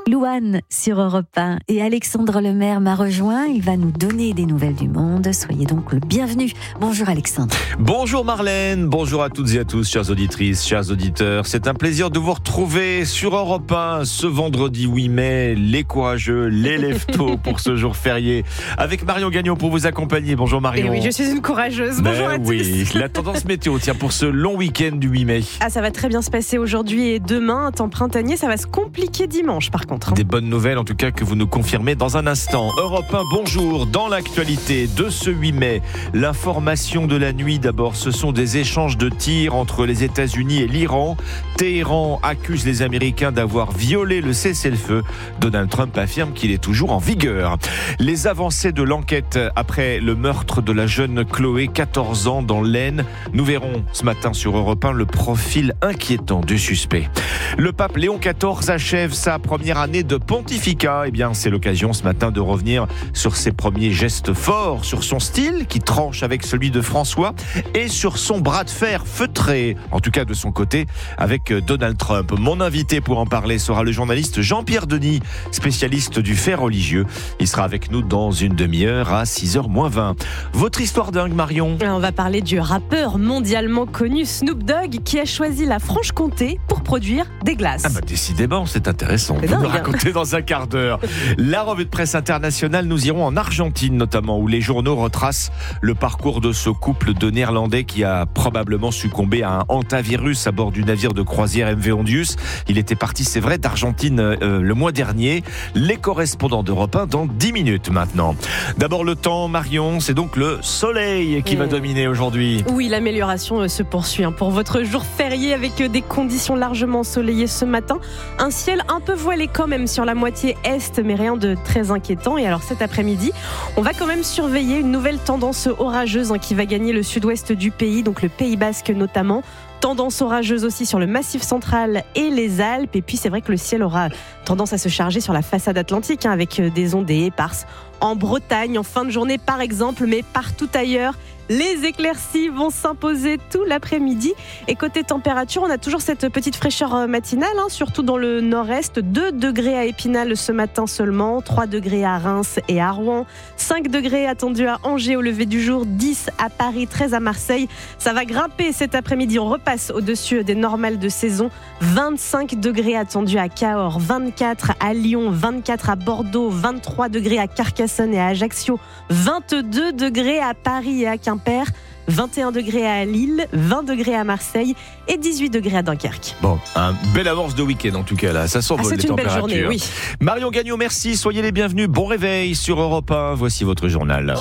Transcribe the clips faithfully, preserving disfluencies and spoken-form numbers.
Louane sur Europe un et Alexandre Lemaire m'a rejoint. Il va nous donner des nouvelles du monde. Soyez donc le bienvenu. Bonjour Alexandre. Bonjour Marlène, bonjour à toutes et à tous, chères auditrices, chers auditeurs. C'est un plaisir de vous retrouver sur Europe un ce vendredi huit mai. Les courageux, les lève-tôt pour ce jour férié. Avec Marion Gagnon pour vous accompagner. Bonjour Marion. Et oui, je suis une courageuse. Bonjour ben à oui. tous. La tendance météo, tiens, pour ce long week-end du huit mai. Ah, ça va très bien se passer aujourd'hui et demain. Un temps printanier, ça va se compliquer dimanche par contre. Des bonnes nouvelles en tout cas que vous nous confirmez dans un instant. Europe un, bonjour. Dans l'actualité de ce huit mai, l'information de la nuit d'abord, ce sont des échanges de tirs entre les États-Unis et l'Iran. Téhéran accuse les Américains d'avoir violé le cessez-le-feu. Donald Trump affirme qu'il est toujours en vigueur. Les avancées de l'enquête après le meurtre de la jeune Chloé, quatorze ans, dans l'Aisne. Nous verrons ce matin sur Europe un le profil inquiétant du suspect. Le pape Léon quatorze achève sa première année de pontificat. Eh bien, c'est l'occasion ce matin de revenir sur ses premiers gestes forts, sur son style qui tranche avec celui de François et sur son bras de fer feutré, en tout cas de son côté, avec Donald Trump. Mon invité pour en parler sera le journaliste Jean-Pierre Denis, spécialiste du fait religieux. Il sera avec nous dans une demi-heure à six heures moins vingt. Votre histoire dingue, Marion? On va parler du rappeur mondialement connu Snoop Dogg qui a choisi la Franche-Comté pour produire des glaces. Ah bah décidément, c'est intéressant. C'est Vous dingue. me racontez dans un quart d'heure. La revue de presse internationale, nous irons en Argentine notamment, où les journaux retracent le parcours de ce couple de Néerlandais qui a probablement succombé à un hantavirus à bord du navire de croisière M V Ondius. Il était parti, c'est vrai, d'Argentine euh, le mois dernier. Les correspondants d'Europe un dans dix minutes maintenant. D'abord le temps, Marion, c'est donc le soleil qui Et va dominer aujourd'hui. Oui, l'amélioration se poursuit pour votre jour férié avec des conditions largement ensoleillées ce matin. Un ciel un peu voilé quand même sur la moitié est, mais rien de très inquiétant. Et alors cet après-midi, on va quand même surveiller une nouvelle tendance orageuse hein, qui va gagner le sud-ouest du pays, donc le Pays Basque notamment. Tendance orageuse aussi sur le Massif central et les Alpes. Et puis c'est vrai que le ciel aura tendance à se charger sur la façade atlantique hein, avec des ondées éparses en Bretagne en fin de journée par exemple, mais partout ailleurs. Les éclaircies vont s'imposer tout l'après-midi. Et côté température, on a toujours cette petite fraîcheur matinale, hein, surtout dans le nord-est. deux degrés à Épinal ce matin seulement, trois degrés à Reims et à Rouen, cinq degrés attendus à Angers au lever du jour, dix à Paris, treize à Marseille. Ça va grimper cet après-midi. On repasse au-dessus des normales de saison. vingt-cinq degrés attendus à Cahors, vingt-quatre à Lyon, vingt-quatre à Bordeaux, vingt-trois degrés à Carcassonne et à Ajaccio, vingt-deux degrés à Paris et à Quimper, vingt et un degrés à Lille, vingt degrés à Marseille et dix-huit degrés à Dunkerque. Bon, un bel avance de week-end en tout cas là, ça s'envole Ah, les c'est une belle températures. journée, oui. Marion Gagnon, merci, soyez les bienvenus. Bon réveil sur Europe un, voici votre journal.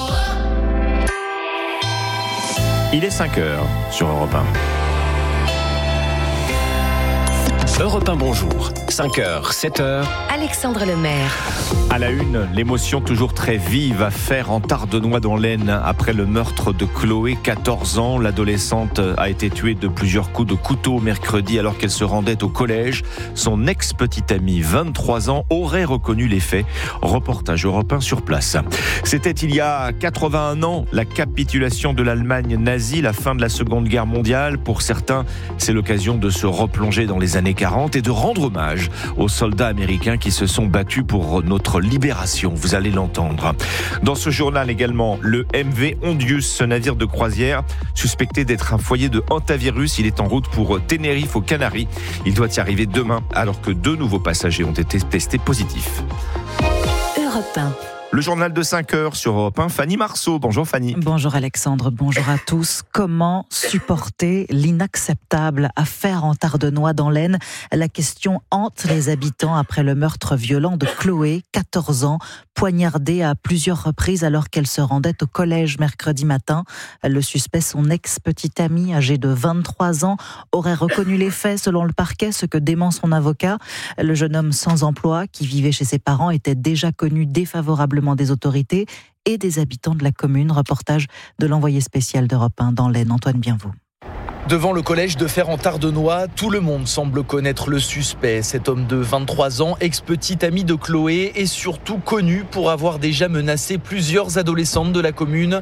Il est cinq heures sur Europe un. Europe un, bonjour. cinq heures, sept heures. Alexandre Lemaire. À la une, l'émotion toujours très vive à Fère en Tardenois dans l'Aisne après le meurtre de Chloé, quatorze ans. L'adolescente a été tuée de plusieurs coups de couteau mercredi alors qu'elle se rendait au collège. Son ex-petite amie, vingt-trois ans, aurait reconnu les faits. Reportage Europe un sur place. C'était il y a quatre-vingt-un ans, la capitulation de l'Allemagne nazie, la fin de la Seconde Guerre mondiale. Pour certains, c'est l'occasion de se replonger dans les années quarante et de rendre hommage aux soldats américains qui se sont battus pour notre libération. Vous allez l'entendre. Dans ce journal également, le M V Ondius, ce navire de croisière suspecté d'être un foyer de hantavirus. Il est en route pour Tenerife aux Canaries. Il doit y arriver demain alors que deux nouveaux passagers ont été testés positifs. Europe un. Le journal de cinq heures sur Europe un, Fanny Marceau. Bonjour Fanny. Bonjour Alexandre, bonjour à tous. Comment supporter l'inacceptable affaire en Tardenois dans l'Aisne? La question hante les habitants après le meurtre violent de Chloé, quatorze ans, poignardée à plusieurs reprises alors qu'elle se rendait au collège mercredi matin. Le suspect, son ex-petite amie, âgée de vingt-trois ans, aurait reconnu les faits selon le parquet, ce que dément son avocat. Le jeune homme sans emploi, qui vivait chez ses parents, était déjà connu défavorablement des autorités et des habitants de la commune. Reportage de l'envoyé spécial d'Europe un dans l'Aisne, Antoine Bienvaux. Devant le collège de Fère en Tardenois, tout le monde semble connaître le suspect. Cet homme de vingt-trois ans, ex-petite amie de Chloé, est surtout connu pour avoir déjà menacé plusieurs adolescentes de la commune.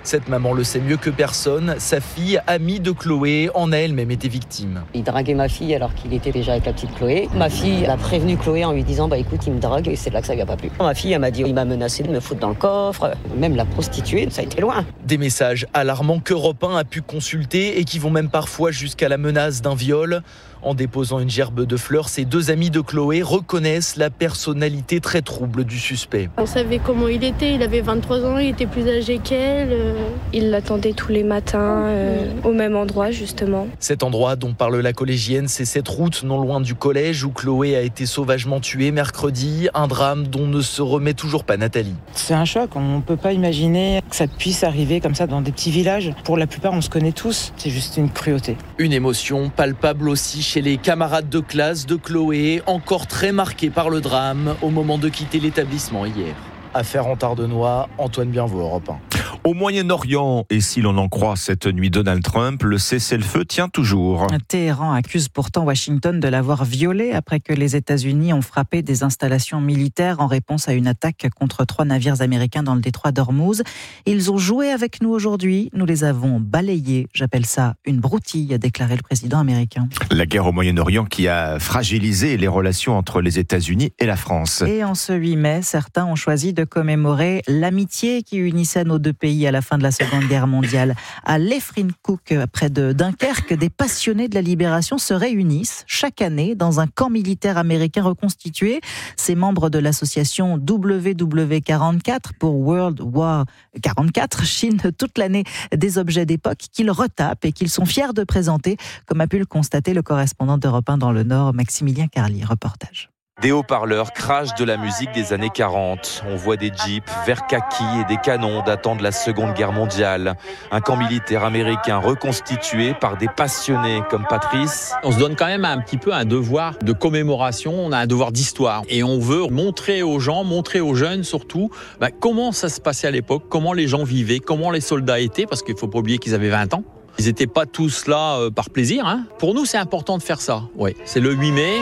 Cette maman le sait mieux que personne. Sa fille, amie de Chloé, en a elle-même été victime. Il draguait ma fille alors qu'il était déjà avec la petite Chloé. Ma fille a prévenu Chloé en lui disant bah écoute, il me drague, et c'est là que ça lui a pas plu. Ma fille, elle m'a dit il m'a menacé de me foutre dans le coffre, même la prostituée, ça a été loin. Des messages alarmants qu'Europe un a pu consulter et qui vont même parfois jusqu'à la menace d'un viol. En déposant une gerbe de fleurs, ces deux amis de Chloé reconnaissent la personnalité très trouble du suspect. On savait comment il était, il avait vingt-trois ans, il était plus âgé qu'elle. Il l'attendait tous les matins, euh, au même endroit justement. Cet endroit dont parle la collégienne, c'est cette route non loin du collège où Chloé a été sauvagement tuée mercredi. Un drame dont ne se remet toujours pas Nathalie. C'est un choc, on ne peut pas imaginer que ça puisse arriver comme ça dans des petits villages. Pour la plupart, on se connaît tous, c'est juste une cruauté. Une émotion palpable aussi chez les camarades de classe de Chloé, encore très marqués par le drame au moment de quitter l'établissement hier. Affaire en Tardenois, Antoine Bienvaux, Europe un. Au Moyen-Orient, et si l'on en croit cette nuit Donald Trump, le cessez-le-feu tient toujours. Téhéran accuse pourtant Washington de l'avoir violé après que les États-Unis ont frappé des installations militaires en réponse à une attaque contre trois navires américains dans le détroit d'Ormuz. Ils ont joué avec nous aujourd'hui, nous les avons balayés. J'appelle ça une broutille, a déclaré le président américain. La guerre au Moyen-Orient qui a fragilisé les relations entre les États-Unis et la France. Et en ce huit mai, certains ont choisi de commémorer l'amitié qui unissait nos deux pays à la fin de la Seconde Guerre mondiale. À Lefrincook, près de Dunkerque, des passionnés de la libération se réunissent chaque année dans un camp militaire américain reconstitué. Ces membres de l'association W W quarante-quatre pour World War quarante-quatre chinent toute l'année des objets d'époque qu'ils retapent et qu'ils sont fiers de présenter, comme a pu le constater le correspondant d'Europe un dans le Nord, Maximilien Carlier. Reportage. Des haut-parleurs crachent de la musique des années quarante. On voit des jeeps verts kaki et des canons datant de la Seconde Guerre mondiale. Un camp militaire américain reconstitué par des passionnés comme Patrice. On se donne quand même un petit peu un devoir de commémoration, on a un devoir d'histoire. Et on veut montrer aux gens, montrer aux jeunes surtout, bah, comment ça se passait à l'époque, comment les gens vivaient, comment les soldats étaient, parce qu'il ne faut pas oublier qu'ils avaient vingt ans. Ils n'étaient pas tous là euh, par plaisir. Hein. Pour nous, c'est important de faire ça. Ouais, c'est le huit mai.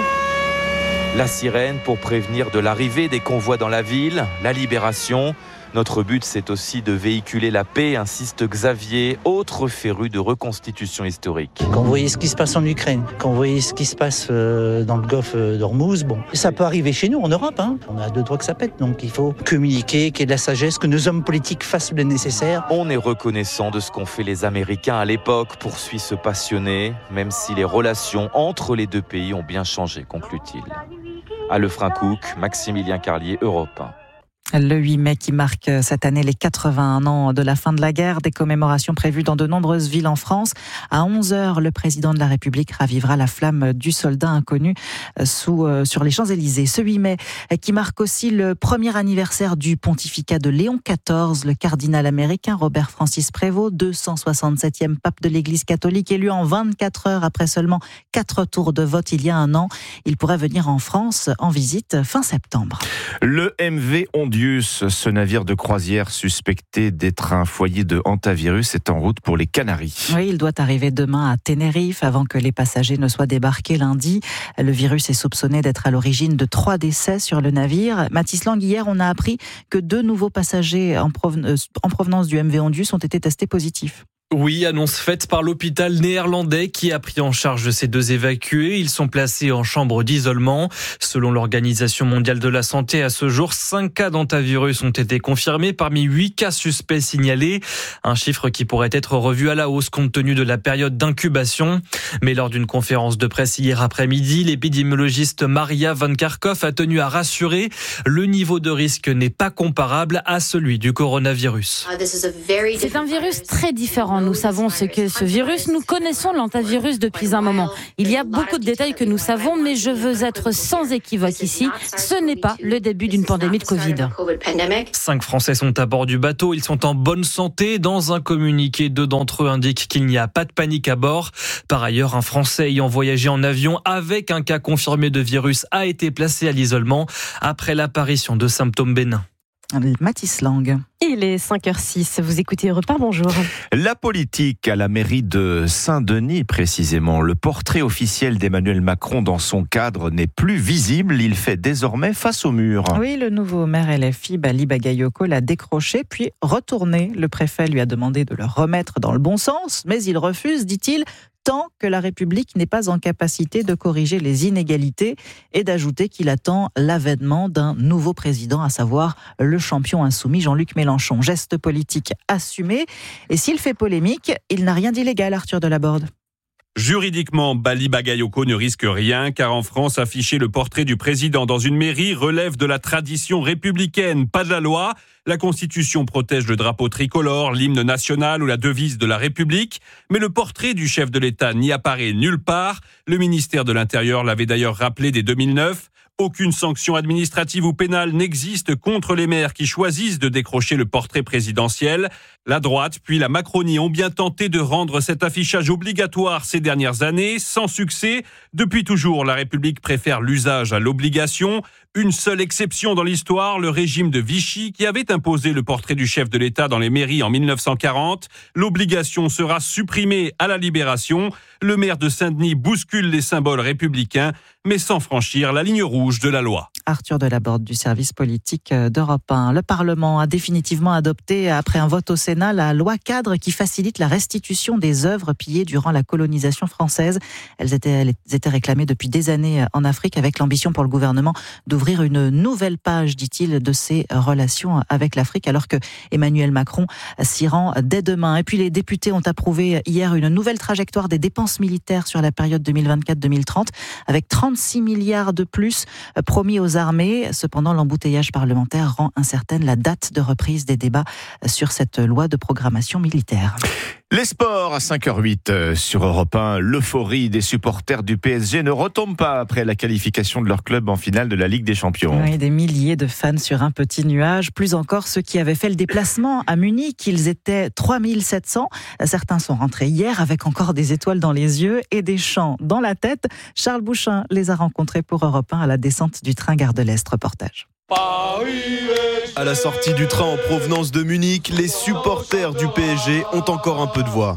La sirène pour prévenir de l'arrivée des convois dans la ville, la libération. Notre but, c'est aussi de véhiculer la paix, insiste Xavier, autre féru de reconstitution historique. Quand vous voyez ce qui se passe en Ukraine, quand vous voyez ce qui se passe dans le golfe d'Ormuz, bon, ça peut arriver chez nous, en Europe. Hein. On a deux doigts que ça pète, donc il faut communiquer, qu'il y ait de la sagesse, que nos hommes politiques fassent le nécessaire. On est reconnaissant de ce qu'ont fait les Américains à l'époque, poursuit ce passionné, même si les relations entre les deux pays ont bien changé, conclut-il. À Lefrincook, Maximilien Carlier, Europe un. Le huit mai qui marque cette année les quatre-vingt-un ans de la fin de la guerre, des commémorations prévues dans de nombreuses villes en France. À onze heures, le président de la République ravivera la flamme du soldat inconnu sous, euh, sur les Champs-Élysées. Ce huit mai qui marque aussi le premier anniversaire du pontificat de Léon quatorze, le cardinal américain Robert Francis Prévost, deux cent soixante-septième pape de l'Église catholique, élu en vingt-quatre heures après seulement quatre tours de vote il y a un an. Il pourrait venir en France en visite fin septembre. Le M V Ondius, ce navire de croisière suspecté d'être un foyer de hantavirus, est en route pour les Canaries. Oui, il doit arriver demain à Tenerife avant que les passagers ne soient débarqués lundi. Le virus est soupçonné d'être à l'origine de trois décès sur le navire. Mathis Lang, hier, on a appris que deux nouveaux passagers en provenance du M V Ondius ont été testés positifs. Oui, annonce faite par l'hôpital néerlandais qui a pris en charge ces deux évacués. Ils sont placés en chambre d'isolement. Selon l'Organisation mondiale de la santé, à ce jour, cinq cas d'hantavirus ont été confirmés parmi huit cas suspects signalés. Un chiffre qui pourrait être revu à la hausse compte tenu de la période d'incubation. Mais lors d'une conférence de presse hier après-midi, l'épidémiologiste Maria Van Kerkhove a tenu à rassurer. Le niveau de risque n'est pas comparable à celui du coronavirus. C'est un virus très différent. Nous savons ce qu'est ce virus. Nous connaissons l'hantavirus depuis un moment. Il y a beaucoup de détails que nous savons, mais je veux être sans équivoque ici. Ce n'est pas le début d'une pandémie de Covid. Cinq Français sont à bord du bateau. Ils sont en bonne santé. Dans un communiqué, deux d'entre eux indiquent qu'il n'y a pas de panique à bord. Par ailleurs, un Français ayant voyagé en avion avec un cas confirmé de virus a été placé à l'isolement après l'apparition de symptômes bénins. Mathis Lang. Il est cinq heures six, vous écoutez Europe un, bonjour. La politique à la mairie de Saint-Denis précisément. Le portrait officiel d'Emmanuel Macron dans son cadre n'est plus visible, il fait désormais face au mur. Oui, le nouveau maire L F I, Bali Bagayoko, l'a décroché puis retourné. Le préfet lui a demandé de le remettre dans le bon sens, mais il refuse, dit-il, tant que la République n'est pas en capacité de corriger les inégalités, et d'ajouter qu'il attend l'avènement d'un nouveau président, à savoir le champion insoumis Jean-Luc Mélenchon. Geste politique assumé, et s'il fait polémique, il n'a rien d'illégal, Arthur Delaborde. Juridiquement, Bali Bagayoko ne risque rien, car en France, afficher le portrait du président dans une mairie relève de la tradition républicaine, pas de la loi. La Constitution protège le drapeau tricolore, l'hymne national ou la devise de la République. Mais le portrait du chef de l'État n'y apparaît nulle part. Le ministère de l'Intérieur l'avait d'ailleurs rappelé dès deux mille neuf. Aucune sanction administrative ou pénale n'existe contre les maires qui choisissent de décrocher le portrait présidentiel. La droite puis la Macronie ont bien tenté de rendre cet affichage obligatoire ces dernières années, sans succès. Depuis toujours, la République préfère l'usage à l'obligation. Une seule exception dans l'histoire, le régime de Vichy, qui avait imposé le portrait du chef de l'État dans les mairies en mille neuf cent quarante. L'obligation sera supprimée à la Libération. Le maire de Saint-Denis bouscule les symboles républicains, mais sans franchir la ligne rouge de la loi. Arthur Delaborde du service politique d'Europe un. Le Parlement a définitivement adopté, après un vote au Sénat, la loi cadre qui facilite la restitution des œuvres pillées durant la colonisation française. Elles étaient, elles étaient réclamées depuis des années en Afrique, avec l'ambition pour le gouvernement d'ouvrir une nouvelle page, dit-il, de ses relations avec l'Afrique, alors que Emmanuel Macron s'y rend dès demain. Et puis les députés ont approuvé hier une nouvelle trajectoire des dépenses militaires sur la période deux mille vingt-quatre deux mille trente, avec trente-six milliards de plus promis aux armées. Cependant, l'embouteillage parlementaire rend incertaine la date de reprise des débats sur cette loi de programmation militaire. Les sports à cinq heures huit sur Europe un. L'euphorie des supporters du P S G ne retombe pas après la qualification de leur club en finale de la Ligue des Champions. Oui, des milliers de fans sur un petit nuage. Plus encore ceux qui avaient fait le déplacement à Munich. Ils étaient trois mille sept cents. Certains sont rentrés hier avec encore des étoiles dans les yeux et des chants dans la tête. Charles Bouchin les a rencontrés pour Europe un à la descente du train Gare de l'Est. Reportage. À la sortie du train en provenance de Munich, les supporters du P S G ont encore un peu de voix.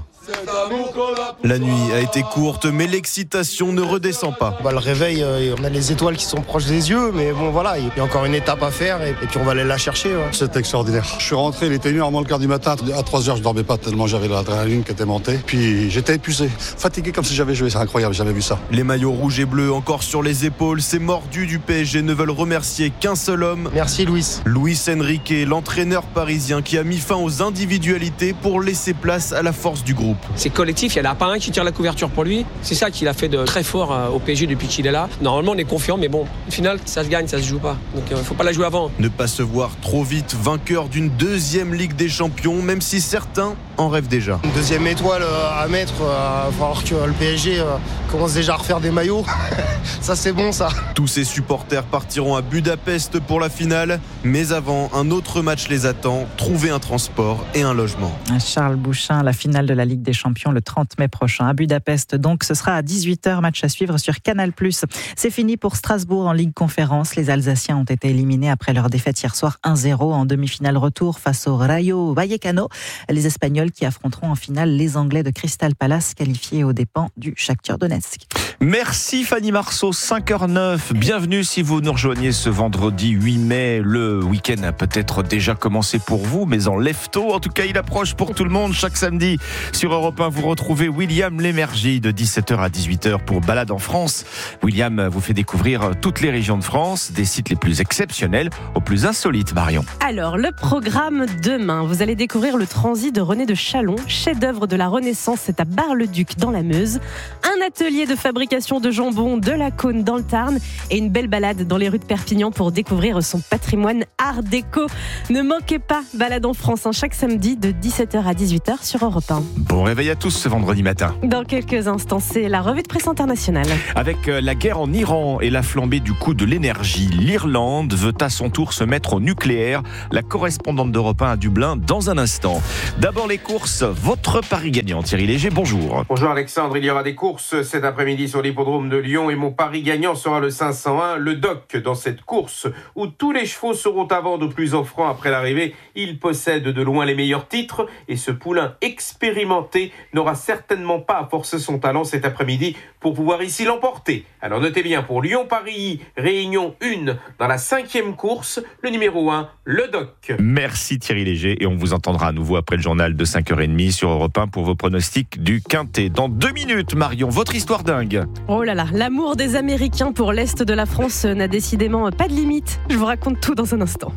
La nuit a été courte, mais l'excitation ne redescend pas. Bah, le réveil, euh, on a les étoiles qui sont proches des yeux, mais bon voilà, il y a encore une étape à faire et, et puis on va aller la chercher. Ouais. C'était extraordinaire. Je suis rentré, il était une heure moins le quart du matin. À trois heures, je dormais pas tellement j'avais l'adrénaline qui était montée. Puis j'étais épuisé, fatigué comme si j'avais joué. C'est incroyable, j'avais vu ça. Les maillots rouges et bleus encore sur les épaules. Ces mordus du P S G ne veulent remercier qu'un seul homme. Merci Luis. Luis Enrique, l'entraîneur parisien qui a mis fin aux individualités pour laisser place à la force du groupe. C'est collectif, il n'y en a pas un qui tire la couverture pour lui. C'est ça qu'il a fait de très fort au P S G depuis qu'il est là. Normalement, on est confiant, mais bon, au final, ça se gagne, ça se joue pas. Donc, il euh, ne faut pas la jouer avant. Ne pas se voir trop vite vainqueur d'une deuxième Ligue des Champions, même si certains en rêvent déjà. Une deuxième étoile à mettre, il va falloir que le P S G euh, commence déjà à refaire des maillots. Ça, c'est bon, ça. Tous ces supporters partiront à Budapest pour la finale, mais avant, un autre match les attend, trouver un transport et un logement. Charles Bouchin, la finale de la Ligue des Champions le trente mai prochain à Budapest. Donc ce sera à dix-huit heures, match à suivre sur Canal plus. C'est fini pour Strasbourg en Ligue Conférence. Les Alsaciens ont été éliminés après leur défaite hier soir un zéro en demi-finale retour face au Rayo Vallecano. Les Espagnols qui affronteront en finale les Anglais de Crystal Palace, qualifiés aux dépens du Shakhtar Donetsk. Merci Fanny Marceau, cinq heures neuf. Bienvenue si vous nous rejoignez ce vendredi huit mai. Le week-end a peut-être déjà commencé pour vous, mais en lève-tôt. En tout cas, il approche pour tout le monde. Chaque samedi sur Europe un, vous retrouvez William Lémergie de dix-sept heures à dix-huit heures pour Balade en France. William vous fait découvrir toutes les régions de France, des sites les plus exceptionnels aux plus insolites, Marion. Alors, le programme demain, vous allez découvrir le transit de René de Chalon, chef-d'œuvre de la Renaissance, c'est à Bar-le-Duc dans la Meuse. Un atelier de fabrication de jambon de la Cône dans le Tarn et une belle balade dans les rues de Perpignan pour découvrir son patrimoine art déco. Ne manquez pas Balade en France, hein, chaque samedi de dix-sept heures à dix-huit heures sur Europe un. Bon réveil à tous ce vendredi matin. Dans quelques instants, c'est la revue de presse internationale. Avec la guerre en Iran et la flambée du coût de l'énergie, l'Irlande veut à son tour se mettre au nucléaire. La correspondante d'Europe un à Dublin dans un instant. D'abord les courses, votre pari gagnant. Thierry Léger, bonjour. Bonjour Alexandre, il y aura des courses cet après-midi sur l'hippodrome de Lyon et mon pari gagnant sera le cinq cent un, le Doc. Dans cette course où tous les chevaux seront à vendre au plus offrant après l'arrivée, il possède de loin les meilleurs titres et ce poulain expérimenté n'aura certainement pas à forcer son talent cet après-midi pour pouvoir ici l'emporter. Alors notez bien, pour Lyon-Paris, réunion un, dans la cinquième course, le numéro un, le Doc. Merci Thierry Léger et on vous entendra à nouveau après le journal de cinq heures trente sur Europe un pour vos pronostics du Quintet. Dans deux minutes, Marion, votre histoire dingue. Oh là là, l'amour des Américains pour l'Est de la France n'a décidément pas de limite. Je vous raconte tout dans un instant.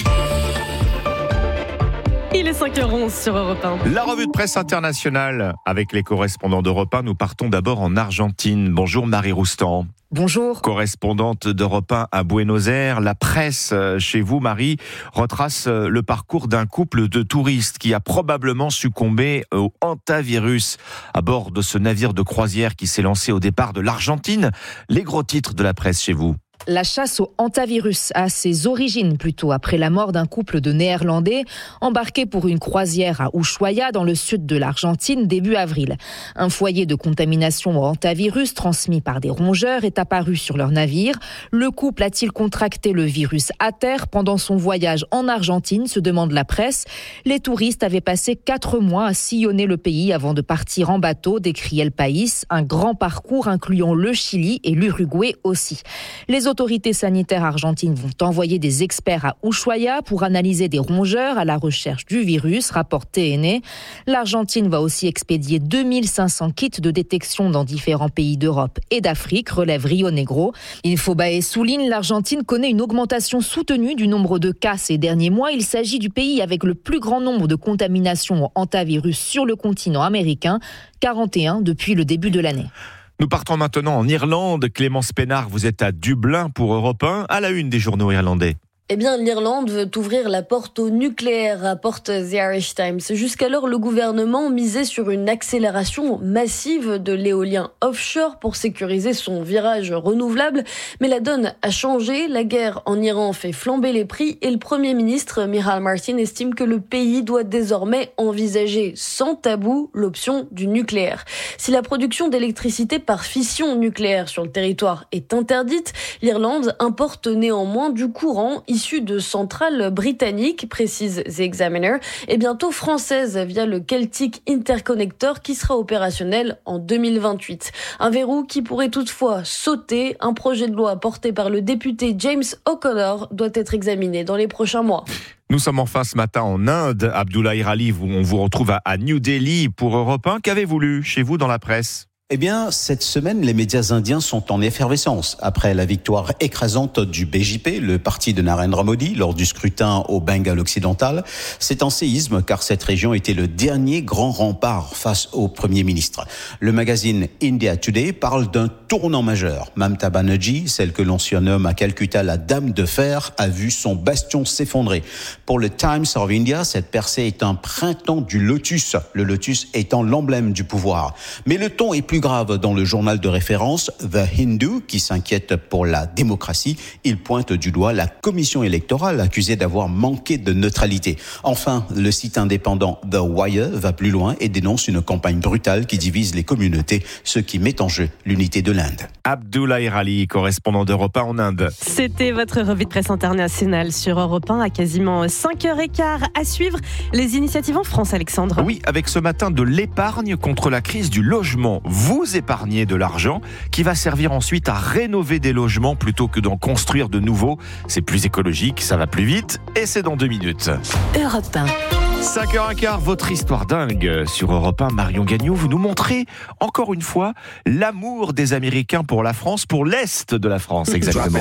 Il est cinq heures onze sur Europe un. La revue de presse internationale avec les correspondants d'Europe un. Nous partons d'abord en Argentine. Bonjour Marie Roustan. Bonjour. Correspondante d'Europe un à Buenos Aires, la presse chez vous, Marie, retrace le parcours d'un couple de touristes qui a probablement succombé au hantavirus à bord de ce navire de croisière qui s'est lancé au départ de l'Argentine. Les gros titres de la presse chez vous. La chasse au hantavirus a ses origines plutôt après la mort d'un couple de Néerlandais embarqués pour une croisière à Ushuaia dans le sud de l'Argentine début avril. Un foyer de contamination au hantavirus transmis par des rongeurs est apparu sur leur navire. Le couple a-t-il contracté le virus à terre pendant son voyage en Argentine, se demande la presse. Les touristes avaient passé quatre mois à sillonner le pays avant de partir en bateau, décrit El País, un grand parcours incluant le Chili et l'Uruguay aussi. Les Les autorités sanitaires argentines vont envoyer des experts à Ushuaia pour analyser des rongeurs à la recherche du virus, rapporte T N E. L'Argentine va aussi expédier deux mille cinq cents kits de détection dans différents pays d'Europe et d'Afrique, relève Rio Negro. Infobae souligne l'Argentine connaît une augmentation soutenue du nombre de cas ces derniers mois. Il s'agit du pays avec le plus grand nombre de contaminations au hantavirus sur le continent américain, quarante et un depuis le début de l'année. Nous partons maintenant en Irlande. Clémence Pénard, vous êtes à Dublin pour Europe un, à la une des journaux irlandais. Eh bien, l'Irlande veut ouvrir la porte au nucléaire, rapporte The Irish Times. Jusqu'alors, le gouvernement misait sur une accélération massive de l'éolien offshore pour sécuriser son virage renouvelable. Mais la donne a changé. La guerre en Iran fait flamber les prix et le Premier ministre Micheál Martin estime que le pays doit désormais envisager sans tabou l'option du nucléaire. Si la production d'électricité par fission nucléaire sur le territoire est interdite, l'Irlande importe néanmoins du courant issu de centrales britanniques, précise The Examiner, et bientôt françaises via le Celtic Interconnector qui sera opérationnel en deux mille vingt-huit. Un verrou qui pourrait toutefois sauter. Un projet de loi porté par le député James O'Connor doit être examiné dans les prochains mois. Nous sommes enfin ce matin en Inde. Abdoulaye Rali, on vous retrouve à New Delhi pour Europe un. Qu'avez-vous lu chez vous dans la presse ? Eh bien, cette semaine, les médias indiens sont en effervescence. Après la victoire écrasante du B J P, le parti de Narendra Modi, lors du scrutin au Bengale occidental, c'est un séisme car cette région était le dernier grand rempart face au Premier ministre. Le magazine India Today parle d'un tournant majeur. Mamata Banerjee, celle que l'on surnomme à Calcutta la Dame de Fer, a vu son bastion s'effondrer. Pour le Times of India, cette percée est un printemps du lotus, le lotus étant l'emblème du pouvoir. Mais le ton est plus grave dans le journal de référence The Hindu, qui s'inquiète pour la démocratie. Il pointe du doigt la commission électorale accusée d'avoir manqué de neutralité. Enfin, le site indépendant The Wire va plus loin et dénonce une campagne brutale qui divise les communautés, ce qui met en jeu l'unité de l'Inde. Abdoulaye Rali, correspondant d'Europe un en Inde. C'était votre revue de presse internationale sur Europe un à quasiment cinq heures quinze. À suivre, les initiatives en France, Alexandre. Oui, avec ce matin de l'épargne contre la crise du logement. Vous épargnez de l'argent qui va servir ensuite à rénover des logements plutôt que d'en construire de nouveaux. C'est plus écologique, ça va plus vite et c'est dans deux minutes. Europe un. cinq heures quinze, votre histoire dingue sur Europe un. Marion Gagnon, vous nous montrez encore une fois l'amour des Américains pour la France, pour l'Est de la France exactement.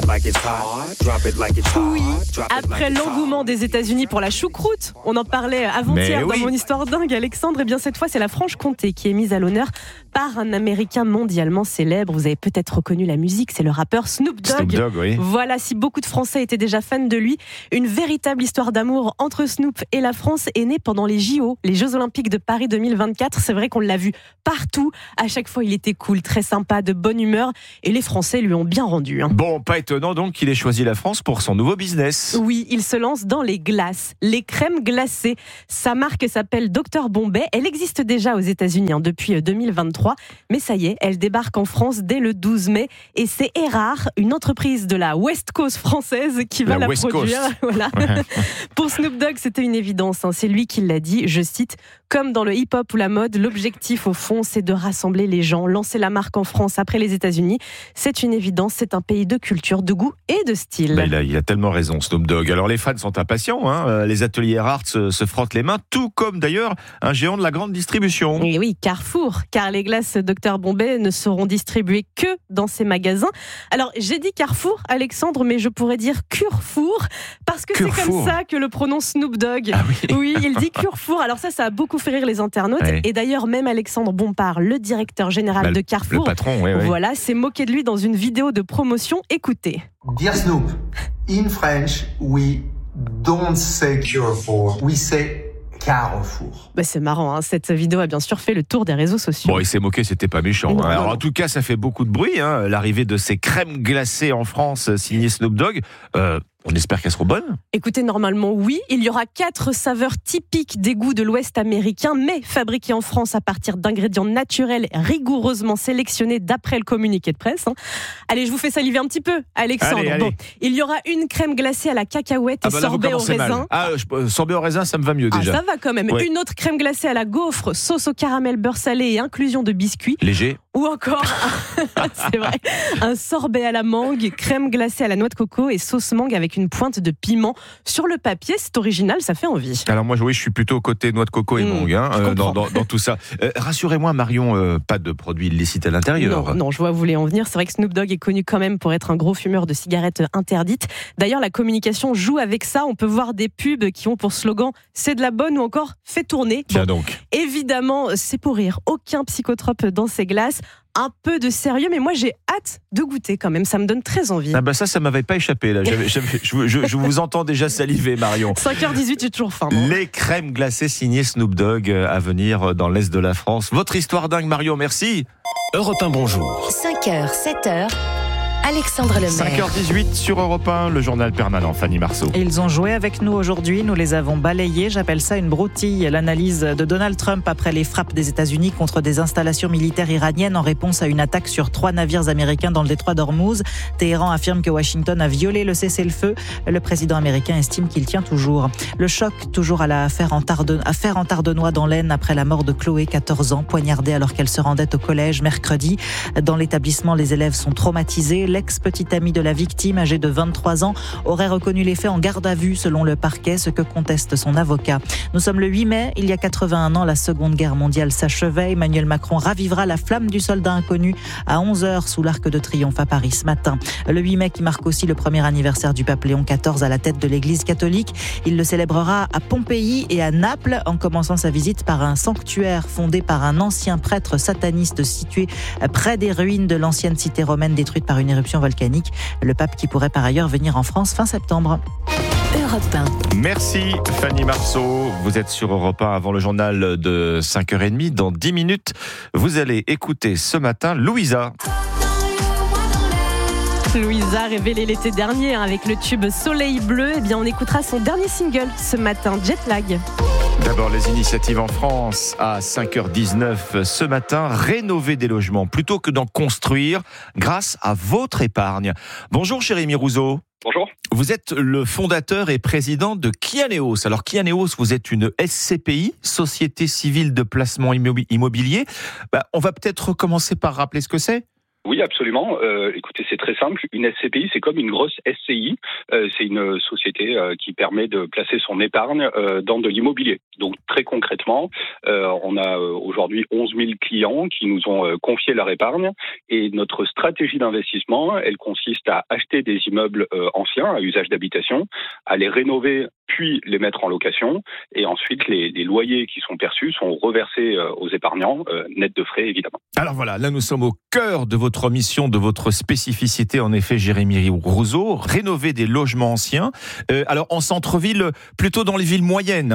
Oui, après l'engouement des États-Unis pour la choucroute, on en parlait avant-hier oui. dans mon histoire dingue, Alexandre, et bien cette fois c'est la Franche-Comté qui est mise à l'honneur par un Américain mondialement célèbre. Vous avez peut-être reconnu la musique, c'est le rappeur Snoop Dogg. Snoop Dogg, oui. Voilà, si beaucoup de Français étaient déjà fans de lui, une véritable histoire d'amour entre Snoop et la France est née année pendant les J O, les Jeux Olympiques de Paris deux mille vingt-quatre. C'est vrai qu'on l'a vu partout. À chaque fois, il était cool, très sympa, de bonne humeur. Et les Français lui ont bien rendu. Hein. Bon, pas étonnant donc qu'il ait choisi la France pour son nouveau business. Oui, il se lance dans les glaces, les crèmes glacées. Sa marque s'appelle docteur Bombay. Elle existe déjà aux États-Unis hein, depuis deux mille vingt-trois. Mais ça y est, elle débarque en France dès le douze mai. Et c'est Erard, une entreprise de la West Coast française, qui va la, la West produire. Voilà. Pour Snoop Dogg, c'était une évidence. Hein. C'est lui qui l'a dit, je cite, « Comme dans le hip-hop ou la mode, l'objectif au fond, c'est de rassembler les gens, lancer la marque en France après les États-Unis. C'est une évidence, c'est un pays de culture, de goût et de style. » Ben là, il a tellement raison, Snoop Dogg. Alors les fans sont impatients, hein. Les ateliers Erard se, se frottent les mains, tout comme d'ailleurs un géant de la grande distribution. Et oui, Carrefour, car les glaces docteur Bombay ne seront distribuées que dans ces magasins. Alors j'ai dit Carrefour, Alexandre, mais je pourrais dire Curfour, parce que Curfour. C'est comme ça que le prononce Snoop Dogg. Ah oui. Oui, il dit Curfour. Alors ça, ça a beaucoup fait rire les internautes. Ouais. Et d'ailleurs, même Alexandre Bompard, le directeur général bah, de Carrefour, le patron, ouais, ouais. voilà, s'est moqué de lui dans une vidéo de promotion. Écoutez. Dear Snoop, in French, we don't say Carrefour, we say Carrefour. Bah c'est marrant, hein. Cette vidéo a bien sûr fait le tour des réseaux sociaux. Bon, il s'est moqué, c'était pas méchant. Non, Alors, non. En tout cas, ça fait beaucoup de bruit, hein, l'arrivée de ces crèmes glacées en France, signées Snoop Dogg. Euh, On espère qu'elles seront bonnes. Écoutez, normalement, oui. Il y aura quatre saveurs typiques des goûts de l'Ouest américain, mais fabriquées en France à partir d'ingrédients naturels rigoureusement sélectionnés d'après le communiqué de presse. Hein. Allez, je vous fais saliver un petit peu, Alexandre. Allez, allez. Bon, il y aura une crème glacée à la cacahuète ah et bah là, sorbet au raisin. Mal. Ah, euh, sorbet au raisin, ça me va mieux déjà. Ah, ça va quand même. Ouais. Une autre crème glacée à la gaufre, sauce au caramel beurre salé et inclusion de biscuits. Léger. Ou encore, c'est vrai, un sorbet à la mangue, crème glacée à la noix de coco et sauce mangue avec une pointe de piment. Sur le papier, c'est original, ça fait envie. Alors moi, oui, je suis plutôt côté noix de coco et mmh, mangue hein, euh, dans, dans, dans tout ça. Euh, rassurez-moi, Marion, euh, pas de produits illicites à l'intérieur. Non, non, je vois où vous voulez en venir. C'est vrai que Snoop Dogg est connu quand même pour être un gros fumeur de cigarettes interdites. D'ailleurs, la communication joue avec ça. On peut voir des pubs qui ont pour slogan « C'est de la bonne » ou encore « Fais tourner ». Tiens bon, donc. Évidemment, c'est pour rire. Aucun psychotrope dans ces glaces. Un peu de sérieux, mais moi j'ai hâte de goûter quand même, ça me donne très envie. Ah bah ça, ça m'avait pas échappé là. J'avais, j'avais, je, je, je vous entends déjà saliver, Marion. cinq heures dix-huit, j'ai toujours faim. Bon. Les crèmes glacées signées Snoop Dogg à venir dans l'Est de la France. Votre histoire dingue, Marion, merci. Europe un, bonjour. cinq heures, sept heures. Alexandre Lemaire. cinq heures dix-huit sur Europe un, le journal permanent, Fanny Marceau. Ils ont joué avec nous aujourd'hui, nous les avons balayés. J'appelle ça une broutille. L'analyse de Donald Trump après les frappes des États-Unis contre des installations militaires iraniennes en réponse à une attaque sur trois navires américains dans le détroit d'Ormuz. Téhéran affirme que Washington a violé le cessez-le-feu. Le président américain estime qu'il tient toujours. Le choc toujours à la affaire en, Tarde... affaire en Tardenois dans l'Aisne après la mort de Chloé, quatorze ans, poignardée alors qu'elle se rendait au collège mercredi. Dans l'établissement, les élèves sont traumatisés. L'ex-petite amie de la victime, âgée de vingt-trois ans, aurait reconnu les faits en garde à vue selon le parquet, ce que conteste son avocat. Nous sommes le huit mai, il y a quatre-vingt-un ans, la Seconde Guerre mondiale s'achevait. Emmanuel Macron ravivera la flamme du soldat inconnu à onze heures sous l'Arc de Triomphe à Paris ce matin. Le huit mai qui marque aussi le premier anniversaire du pape Léon quatorze à la tête de l'Église catholique. Il le célébrera à Pompéi et à Naples en commençant sa visite par un sanctuaire fondé par un ancien prêtre sataniste situé près des ruines de l'ancienne cité romaine détruite par une éruption volcanique. Le pape qui pourrait par ailleurs venir en France fin septembre. Europe un. Merci Fanny Marceau. Vous êtes sur Europe un avant le journal de cinq heures trente. Dans dix minutes, vous allez écouter ce matin Louisa. Louisa, révélée l'été dernier avec le tube Soleil Bleu, eh bien on écoutera son dernier single ce matin, Jetlag. D'abord les initiatives en France à cinq heures dix-neuf ce matin, rénover des logements plutôt que d'en construire grâce à votre épargne. Bonjour Jérémy Rouzeau. Bonjour. Vous êtes le fondateur et président de Kianeos. Alors Kianeos, vous êtes une S C P I, Société Civile de Placement Immobilier. Bah, on va peut-être commencer par rappeler ce que c'est. Oui, absolument. Euh, écoutez, c'est très simple. Une S C P I, c'est comme une grosse S C I. Euh, c'est une société euh, qui permet de placer son épargne euh, dans de l'immobilier. Donc, très concrètement, euh, on a euh, aujourd'hui onze mille clients qui nous ont euh, confié leur épargne. Et notre stratégie d'investissement, elle consiste à acheter des immeubles euh, anciens à usage d'habitation, à les rénover puis les mettre en location. Et ensuite, les, les loyers qui sont perçus sont reversés euh, aux épargnants, euh, net de frais, évidemment. Alors voilà, là, nous sommes au cœur de votre mission, de votre spécificité, en effet, Jérémy Rouzeau, rénover des logements anciens. Euh, alors, en centre-ville, plutôt dans les villes moyennes, hein ?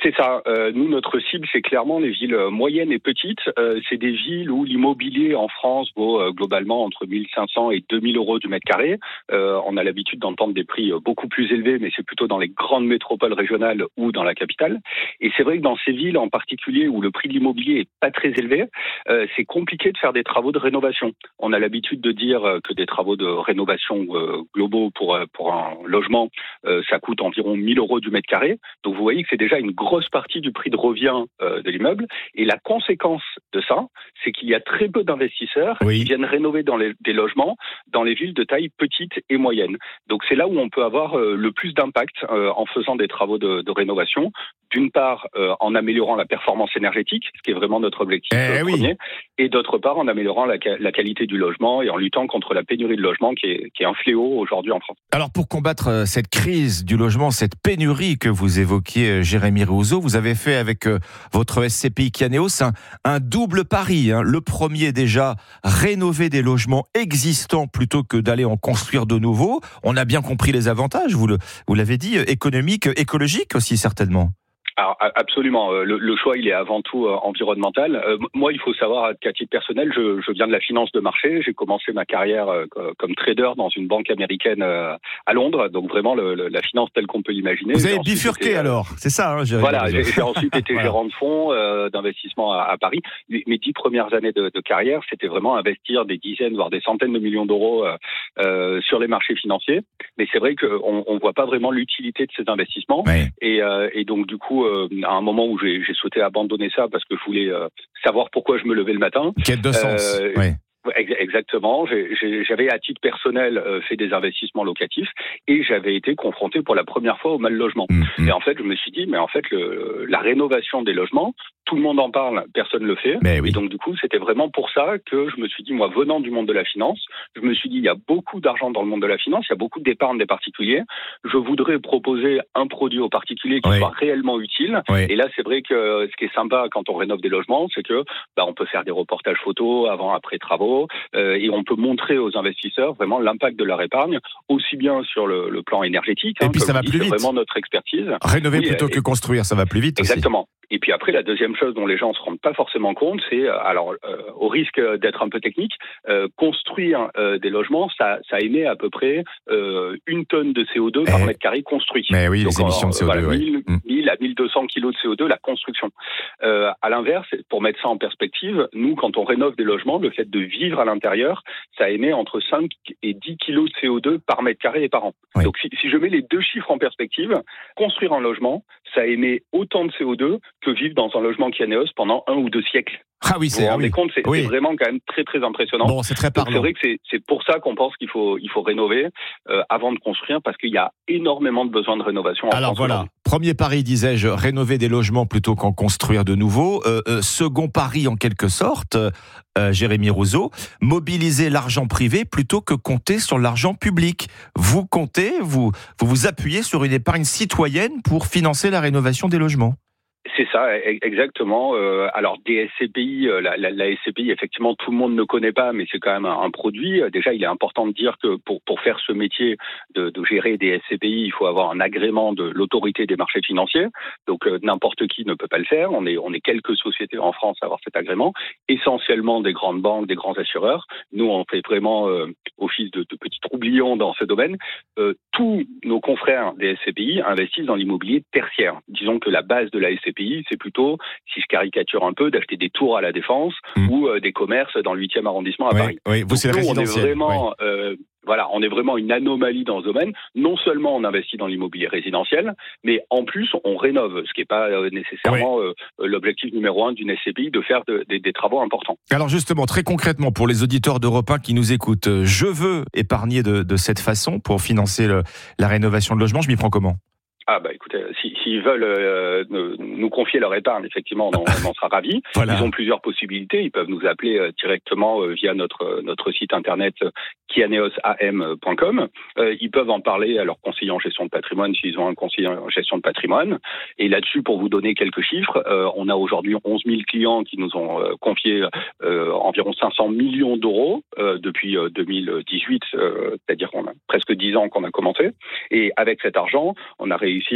C'est ça. Euh, nous, notre cible, c'est clairement les villes moyennes et petites. Euh, c'est des villes où l'immobilier en France vaut euh, globalement entre mille cinq cents et deux mille euros du mètre carré. Euh, on a l'habitude d'entendre des prix beaucoup plus élevés, mais c'est plutôt dans les grandes métropoles régionales ou dans la capitale. Et c'est vrai que dans ces villes en particulier où le prix de l'immobilier est pas très élevé, euh, c'est compliqué de faire des travaux de rénovation. On a l'habitude de dire que des travaux de rénovation euh, globaux pour pour un logement, euh, ça coûte environ mille euros du mètre carré. Donc vous voyez que c'est déjà une grosse partie du prix de revient euh, de l'immeuble. Et la conséquence de ça, c'est qu'il y a très peu d'investisseurs oui. qui viennent rénover dans les, des logements dans les villes de taille petite et moyenne. Donc c'est là où on peut avoir euh, le plus d'impact euh, en faisant des travaux de, de rénovation. D'une part, euh, en améliorant la performance énergétique, ce qui est vraiment notre objectif eh euh, premier, oui. et d'autre part, en améliorant la, la qualité du logement et en luttant contre la pénurie de logement qui est, qui est un fléau aujourd'hui en France. Alors pour combattre cette crise du logement, cette pénurie que vous évoquiez, Jérémy Rousseau, vous avez fait avec votre S C P I Kianéos un, un double pari. Hein. Le premier déjà, rénover des logements existants plutôt que d'aller en construire de nouveaux. On a bien compris les avantages, vous, le, vous l'avez dit, économiques, écologiques aussi certainement. Alors absolument, le, le choix il est avant tout euh, environnemental. Euh, moi il faut savoir qu'à titre personnel, je, je viens de la finance de marché. J'ai commencé ma carrière euh, comme trader dans une banque américaine euh, à Londres, donc vraiment le, le, la finance telle qu'on peut l'imaginer. Vous avez bifurqué été, alors, c'est ça hein, Voilà, j'ai, j'ai ensuite été voilà. gérant de fonds euh, d'investissement à, à Paris. Mes dix premières années de, de carrière, c'était vraiment investir des dizaines voire des centaines de millions d'euros euh, euh, sur les marchés financiers. Mais c'est vrai qu'on on voit pas vraiment l'utilité de ces investissements oui. et, euh, et donc du coup à un moment où j'ai, j'ai souhaité abandonner ça parce que je voulais euh, savoir pourquoi je me levais le matin. Quête de sens. Euh, oui. Exactement. J'ai, j'ai, j'avais à titre personnel euh, fait des investissements locatifs et j'avais été confronté pour la première fois au mal logement. Mmh. Et en fait, je me suis dit, mais en fait, le, la rénovation des logements, tout le monde en parle, personne ne le fait. Mais oui. Et donc, du coup, c'était vraiment pour ça que je me suis dit, moi, venant du monde de la finance, je me suis dit, il y a beaucoup d'argent dans le monde de la finance, il y a beaucoup d'épargne des particuliers. Je voudrais proposer un produit aux particuliers qui oui. soit réellement utile. Oui. Et là, c'est vrai que ce qui est sympa quand on rénove des logements, c'est que bah, on peut faire des reportages photos avant, après travaux. Euh, et on peut montrer aux investisseurs vraiment l'impact de leur épargne, aussi bien sur le, le plan énergétique. Et hein, puis ça va dit, plus c'est vite. vraiment notre expertise. Rénover oui, plutôt et, que construire, ça va plus vite. Exactement. Aussi. Et puis après, la deuxième chose dont les gens ne se rendent pas forcément compte, c'est, alors, euh, au risque d'être un peu technique, euh, construire euh, des logements, ça, ça émet à peu près euh, une tonne de C O deux par eh, mètre carré construit. Mais oui, Donc, les émissions de C O deux, voilà, oui. mille, mille à mille deux cents kilos de C O deux, la construction. Euh, à l'inverse, pour mettre ça en perspective, nous, quand on rénove des logements, le fait de vivre à l'intérieur, ça émet entre cinq et dix kilos de C O deux par mètre carré et par an. Oui. Donc, si, si je mets les deux chiffres en perspective, construire un logement, ça émet autant de C O deux que vivre dans un logement Kianéos pendant un ou deux siècles. Ah oui, c'est, vous vous rendez oui. compte, c'est, oui. c'est vraiment quand même très très impressionnant. Bon, c'est très parlant. Donc, c'est vrai que c'est, c'est pour ça qu'on pense qu'il faut, il faut rénover euh, avant de construire, parce qu'il y a énormément de besoins de rénovation. En Alors France voilà, aujourd'hui. Premier pari, disais-je, rénover des logements plutôt qu'en construire de nouveaux. Euh, euh, second pari en quelque sorte, euh, Jérémy Rousseau, mobiliser l'argent privé plutôt que compter sur l'argent public. Vous comptez, vous, vous vous appuyez sur une épargne citoyenne pour financer la rénovation des logements. C'est ça, exactement. Euh, alors des S C P I, la, la, la S C P I, effectivement, tout le monde ne connaît pas, mais c'est quand même un, un produit. Déjà, il est important de dire que pour pour faire ce métier de, de gérer des S C P I, il faut avoir un agrément de l'autorité des marchés financiers. Donc euh, n'importe qui ne peut pas le faire. On est on est quelques sociétés en France à avoir cet agrément, essentiellement des grandes banques, des grands assureurs. Nous, on fait vraiment euh, office de, de petits troublions dans ce domaine. Euh, tous nos confrères des S C P I investissent dans l'immobilier tertiaire. Disons que la base de la S C P I, c'est plutôt, si je caricature un peu, d'acheter des tours à la Défense mmh. ou euh, des commerces dans le huitième arrondissement à oui, Paris. Oui, vous, Donc, c'est le nous, résidentiel. On est vraiment, oui. euh, voilà, on est vraiment une anomalie dans ce domaine. Non seulement on investit dans l'immobilier résidentiel, mais en plus on rénove, ce qui n'est pas euh, nécessairement oui. euh, l'objectif numéro un d'une S C P I, de faire de, de, des travaux importants. Alors justement, très concrètement, pour les auditeurs d'Europe un qui nous écoutent, je veux épargner de, de cette façon pour financer le, la rénovation de logement, je m'y prends comment ? Ah bah écoutez, si, s'ils veulent euh, nous confier leur épargne, effectivement, on en, on en sera ravis. Voilà. Ils ont plusieurs possibilités. Ils peuvent nous appeler euh, directement euh, via notre notre site internet euh, kianeos a m point com. Euh, ils peuvent en parler à leur conseiller en gestion de patrimoine s'ils ont un conseiller en gestion de patrimoine. Et là-dessus, pour vous donner quelques chiffres, euh, on a aujourd'hui onze mille clients qui nous ont euh, confié euh, environ cinq cents millions d'euros euh, depuis euh, deux mille dix-huit, euh, c'est-à-dire qu'on a presque dix ans qu'on a commencé. Et avec cet argent, on a réussi réussi à rénover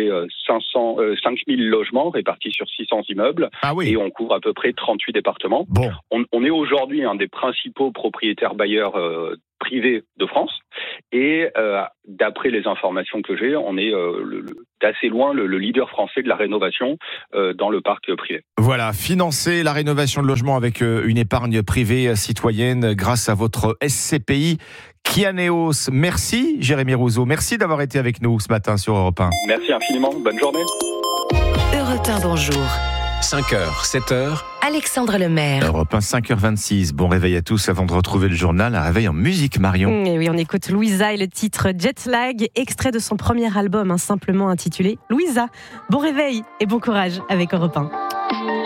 trouver cinq cents, euh, cinq mille logements répartis sur six cents immeubles. Ah oui. Et on couvre à peu près trente-huit départements. Bon. On, on est aujourd'hui un des principaux propriétaires bailleurs euh, privés de France. Et euh, d'après les informations que j'ai, on est euh, le, le, d'assez loin le, le leader français de la rénovation euh, dans le parc privé. Voilà, financer la rénovation de logements avec une épargne privée citoyenne grâce à votre S C P I Kianeos. Merci Jérémy Rouzeau, merci d'avoir été avec nous ce matin sur Europe un. Merci infiniment, bonne journée. Europe un, bonjour. cinq heures, sept heures. Alexandre Lemaire. Europe un, cinq heures vingt-six. Bon réveil à tous avant de retrouver le journal. Un réveil en musique, Marion. Et oui, on écoute Louisa et le titre Jetlag, extrait de son premier album, hein, simplement intitulé Louisa. Bon réveil et bon courage avec Europe un.